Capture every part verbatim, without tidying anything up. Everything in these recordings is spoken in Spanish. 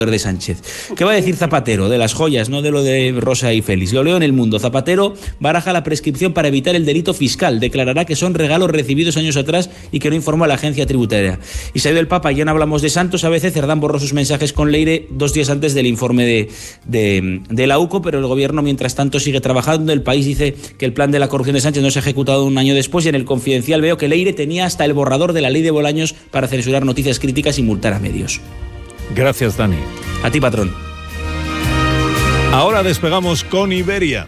de Sánchez. ¿Qué va a decir Zapatero de las joyas, no de lo de Rosa y Félix? Lo leo en El Mundo. Zapatero baraja la prescripción para evitar el delito fiscal. Declarará que son regalos recibidos años atrás y que no informó a la agencia tributaria. Y se ha ido el Papa y ya no hablamos de santos. A veces Cerdán borró sus mensajes con Leire dos días antes del informe de, de, de la U C O, pero el gobierno mientras tanto sigue trabajando. El País dice que el plan de la corrupción de Sánchez no se ha ejecutado un año después, y en El Confidencial veo que Leire tenía hasta el borrador de la ley de Bolaños para censurar noticias críticas y multar a medios. Gracias, Dani. A ti, patrón. Ahora despegamos con Iberia.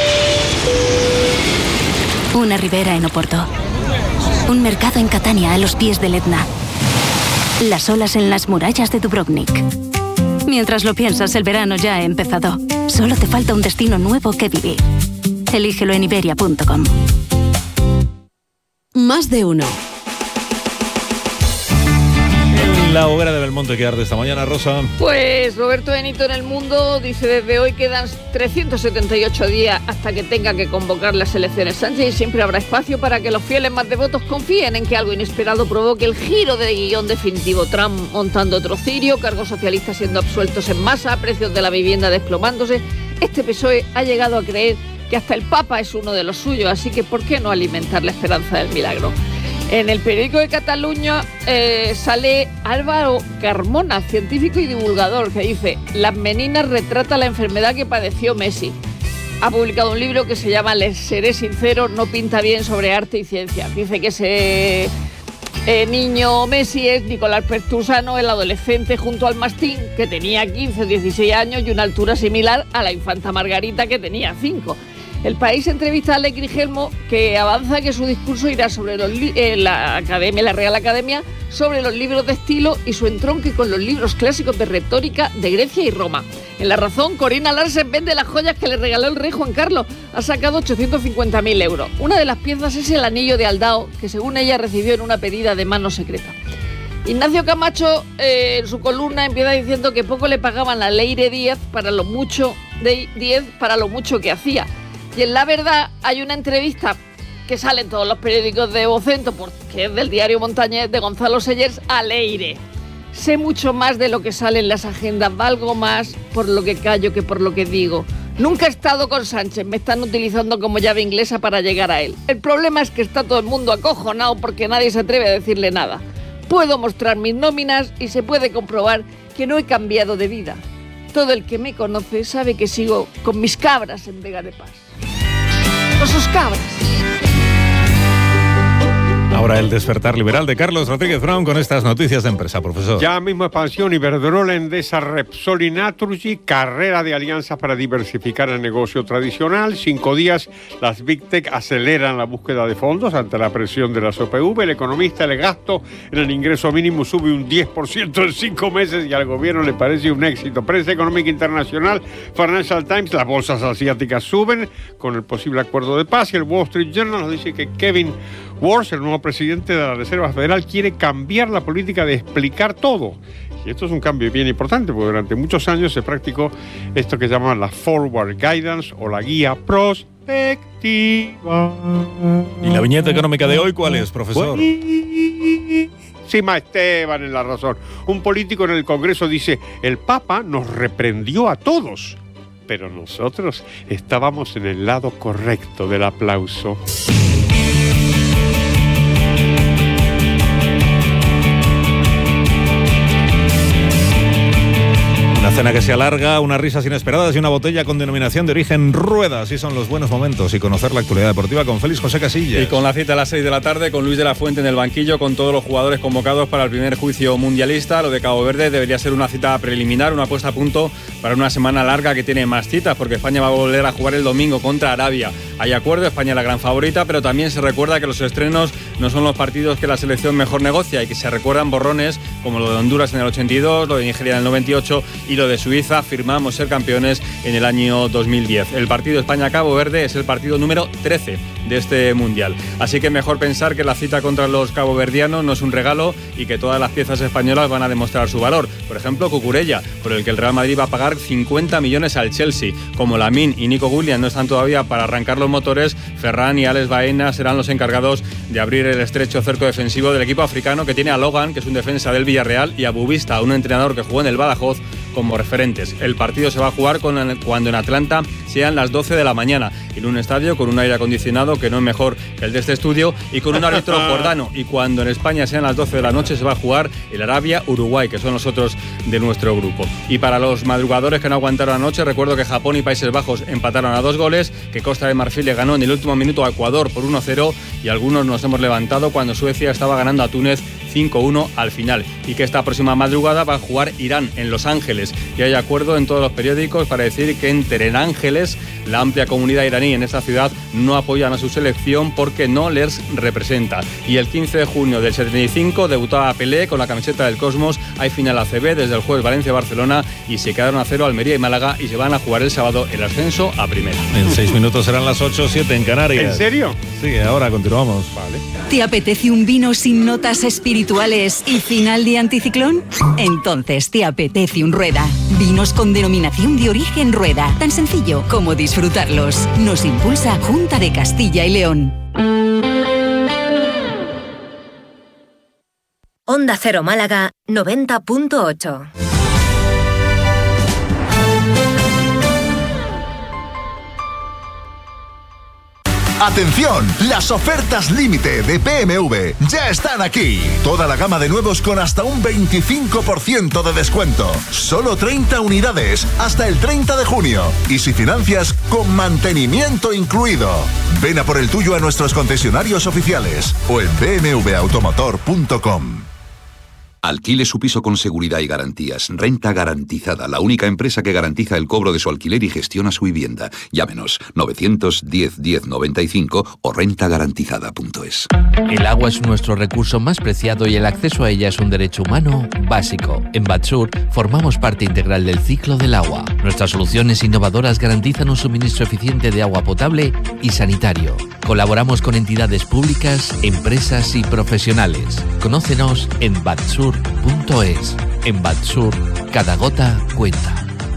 Una ribera en Oporto. Un mercado en Catania a los pies del Etna. Las olas en las murallas de Dubrovnik. Mientras lo piensas, el verano ya ha empezado. Solo te falta un destino nuevo que vivir. Elígelo en iberia punto com. Más de uno. La hoguera de Belmonte que arde esta mañana, Rosa. Pues Roberto Benito en El Mundo dice: desde hoy quedan trescientos setenta y ocho días hasta que tenga que convocar las elecciones Sánchez, y siempre habrá espacio para que los fieles más devotos confíen en que algo inesperado provoque el giro de guión definitivo. Trump montando otro cirio, cargos socialistas siendo absueltos en masa, precios de la vivienda desplomándose. Este P S O E ha llegado a creer que hasta el Papa es uno de los suyos, así que ¿por qué no alimentar la esperanza del milagro? En el periódico de Cataluña eh, sale Álvaro Carmona, científico y divulgador, que dice: Las Meninas retrata la enfermedad que padeció Messi. Ha publicado un libro que se llama Les seré sincero, no pinta bien sobre arte y ciencia. Dice que ese eh, niño Messi es Nicolás Pertusano, el adolescente junto al mastín, que tenía quince o dieciséis años y una altura similar a la infanta Margarita, que tenía cinco. El País entrevista a Alex Grigelmo, que avanza que su discurso irá sobre los li- eh, la Academia, la Real Academia, sobre los libros de estilo y su entronque con los libros clásicos de retórica de Grecia y Roma. En La Razón, Corina Larsen vende las joyas que le regaló el rey Juan Carlos. Ha sacado ochocientos cincuenta mil euros. Una de las piezas es el anillo de Aldao, que según ella recibió en una pedida de mano secreta. Ignacio Camacho, eh, en su columna, empieza diciendo que poco le pagaban a Leire Díaz para lo mucho de Díez para lo mucho que hacía. Y en La Verdad hay una entrevista que sale en todos los periódicos de Vocento, porque es del diario Montañés, de Gonzalo Sellers a Leire. Sé mucho más de lo que sale en las agendas, valgo más por lo que callo que por lo que digo. Nunca he estado con Sánchez, me están utilizando como llave inglesa para llegar a él. El problema es que está todo el mundo acojonado porque nadie se atreve a decirle nada. Puedo mostrar mis nóminas y se puede comprobar que no he cambiado de vida. Todo el que me conoce sabe que sigo con mis cabras en Vega de Paz. Con sus cabras. Ahora el despertar liberal de Carlos Rodríguez Brown con estas noticias de empresa, profesor. Ya mismo expansión Iberdrola, Endesa, Repsol y Naturgy, carrera de alianzas para diversificar el negocio tradicional. Cinco días, las Big Tech aceleran la búsqueda de fondos ante la presión de las O P V. El economista, el gasto en el ingreso mínimo sube un diez por ciento en cinco meses y al gobierno le parece un éxito. Prensa económica internacional, Financial Times, las bolsas asiáticas suben con el posible acuerdo de paz y el Wall Street Journal nos dice que Kevin Warsh, el nuevo presidente de la Reserva Federal, quiere cambiar la política de explicar todo. Y esto es un cambio bien importante, porque durante muchos años se practicó esto que llaman la Forward Guidance o la guía prospectiva. ¿Y la viñeta económica de hoy cuál es, profesor? Sima Esteban en La Razón. Un político en el Congreso dice: el Papa nos reprendió a todos, pero nosotros estábamos en el lado correcto del aplauso. Una cena que se alarga, unas risas inesperadas y una botella con denominación de origen Rueda. Así son los buenos momentos. Y conocer la actualidad deportiva con Félix José Casillas. Y con la cita a las seis de la tarde con Luis de la Fuente en el banquillo, con todos los jugadores convocados para el primer juicio mundialista. Lo de Cabo Verde debería ser una cita preliminar, una puesta a punto para una semana larga que tiene más citas, porque España va a volver a jugar el domingo contra Arabia. Hay acuerdo, España es la gran favorita, pero también se recuerda que los estrenos no son los partidos que la selección mejor negocia y que se recuerdan borrones como lo de Honduras en el ochenta y dos, lo de Nigeria en el noventa y ocho y lo de Suiza, firmamos ser campeones en el año dos mil diez. El partido España-Cabo Verde es el partido número trece de este Mundial. Así que mejor pensar que la cita contra los caboverdianos no es un regalo y que todas las piezas españolas van a demostrar su valor. Por ejemplo, Cucurella, por el que el Real Madrid va a pagar cincuenta millones al Chelsea. Como Lamine y Nico Williams no están todavía para arrancar los motores, Ferran y Alex Baena serán los encargados de abrir el estrecho cerco defensivo del equipo africano, que tiene a Logan, que es un defensa del Villarreal, y a Bubista, un entrenador que jugó en el Badajoz, como referentes. El partido se va a jugar con, cuando en Atlanta sean las doce de la mañana, en un estadio con un aire acondicionado que no es mejor que el de este estudio y con un árbitro jordano. Y cuando en España sean las doce de la noche se va a jugar el Arabia-Uruguay, que son los otros de nuestro grupo. Y para los madrugadores que no aguantaron anoche, recuerdo que Japón y Países Bajos empataron a dos goles, que Costa de Marfil le ganó en el último minuto a Ecuador por uno cero y algunos nos hemos levantado cuando Suecia estaba ganando a Túnez cinco uno al final, y que esta próxima madrugada va a jugar Irán en Los Ángeles, y hay acuerdo en todos los periódicos para decir que en Ángeles la amplia comunidad iraní en esta ciudad no apoyan a su selección porque no les representa. Y el quince de junio del setenta y cinco debutaba Pelé con la camiseta del Cosmos. Hay final A C B desde el jueves Valencia-Barcelona y se quedaron a cero Almería y Málaga, y se van a jugar el sábado el ascenso a primera. En seis minutos serán las ocho siete en Canarias. ¿En serio? Sí, ahora continuamos. Vale. ¿Te apetece un vino sin notas espirituales y final de anticiclón? Entonces te apetece un Rueda. Vinos con denominación de origen Rueda. Tan sencillo como disfrutarlos. Nos impulsa Junta de Castilla y León. Onda Cero Málaga noventa punto ocho. ¡Atención! Las ofertas límite de B M W ya están aquí. Toda la gama de nuevos con hasta un veinticinco por ciento de descuento. Solo treinta unidades hasta el treinta de junio. Y si financias, con mantenimiento incluido. Ven a por el tuyo a nuestros concesionarios oficiales o en b m w automotor punto com. Alquile su piso con seguridad y garantías. Renta Garantizada, la única empresa que garantiza el cobro de su alquiler y gestiona su vivienda. Llámenos novecientos diez diez noventa y cinco o renta garantizada punto es. El agua es nuestro recurso más preciado y el acceso a ella es un derecho humano básico. En Batsur formamos parte integral del ciclo del agua. Nuestras soluciones innovadoras garantizan un suministro eficiente de agua potable y sanitario. Colaboramos con entidades públicas, empresas y profesionales. Conócenos en batsur punto es. En Batsur, cada gota cuenta.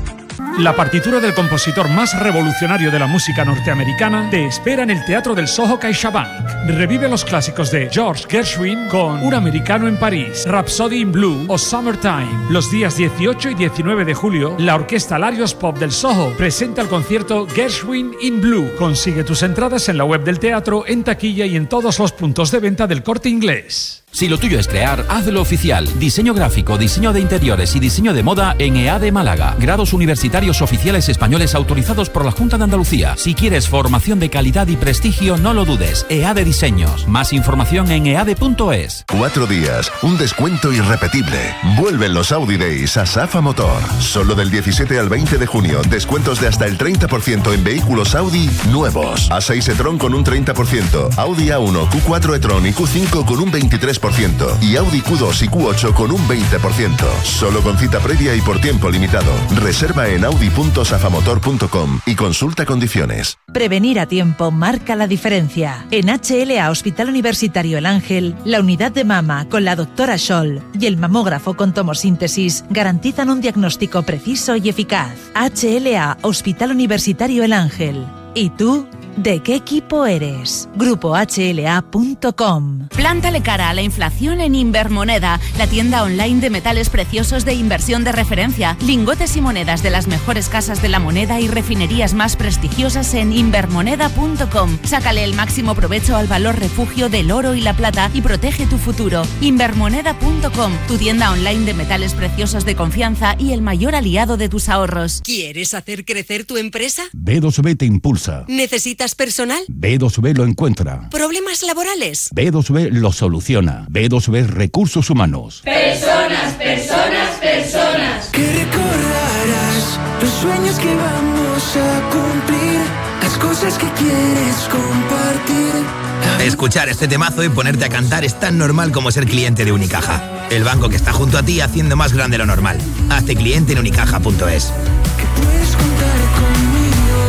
La partitura del compositor más revolucionario de la música norteamericana te espera en el Teatro del Soho CaixaBank. Revive los clásicos de George Gershwin con Un americano en París, Rhapsody in Blue o Summertime. Los días dieciocho y diecinueve de julio, la Orquesta Larios Pop del Soho presenta el concierto Gershwin in Blue. Consigue tus entradas en la web del teatro, en taquilla y en todos los puntos de venta del Corte Inglés. Si lo tuyo es crear, hazlo oficial. Diseño gráfico, diseño de interiores y diseño de moda en E A D Málaga. Grados universitarios oficiales españoles autorizados por la Junta de Andalucía. Si quieres formación de calidad y prestigio, no lo dudes. E A D Diseños. Más información en e a d punto es. Cuatro días, un descuento irrepetible. Vuelven los Audi Days a Safa Motor. Solo del diecisiete al veinte de junio, descuentos de hasta el treinta por ciento en vehículos Audi nuevos. A seis e-tron con un treinta por ciento. Audi A uno, Q cuatro e-tron y Q cinco con un veintitrés por ciento. Y Audi Q dos y Q ocho con un veinte por ciento. Solo con cita previa y por tiempo limitado. Reserva en audi punto safamotor punto com y consulta condiciones. Prevenir a tiempo marca la diferencia. En H L A Hospital Universitario El Ángel, la unidad de mama con la doctora Scholl y el mamógrafo con tomosíntesis garantizan un diagnóstico preciso y eficaz. H L A Hospital Universitario El Ángel. ¿Y tú? ¿De qué equipo eres? grupo h l a punto com. Plántale cara a la inflación en Invermoneda, la tienda online de metales preciosos de inversión de referencia. Lingotes y monedas de las mejores casas de la moneda y refinerías más prestigiosas en invermoneda punto com. Sácale el máximo provecho al valor refugio del oro y la plata y protege tu futuro. Invermoneda punto com, tu tienda online de metales preciosos de confianza y el mayor aliado de tus ahorros. ¿Quieres hacer crecer tu empresa? B dos B te impulsa. ¿Necesitas personal? B dos B lo encuentra. ¿Problemas laborales? B dos B lo soluciona. B dos B Recursos Humanos. Personas, personas, personas. Que recordarás los sueños que vamos a cumplir, las cosas que quieres compartir. Escuchar este temazo y ponerte a cantar es tan normal como ser cliente de Unicaja. El banco que está junto a ti haciendo más grande lo normal. Hazte cliente en unicaja punto es. Que puedes contar conmigo.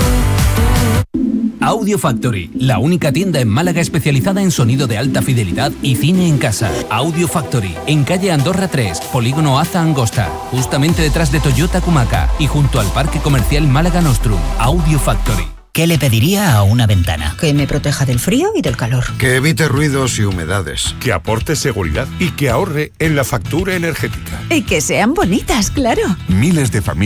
Audio Factory, la única tienda en Málaga especializada en sonido de alta fidelidad y cine en casa. Audio Factory, en calle Andorra tres, Polígono Aza Angosta, justamente detrás de Toyota Kumaca y junto al Parque Comercial Málaga Nostrum. Audio Factory. ¿qué le pediría a una ventana? Que me proteja del frío y del calor. Que evite ruidos y humedades. Que aporte seguridad y que ahorre en la factura energética. Y que sean bonitas, claro. Miles de familias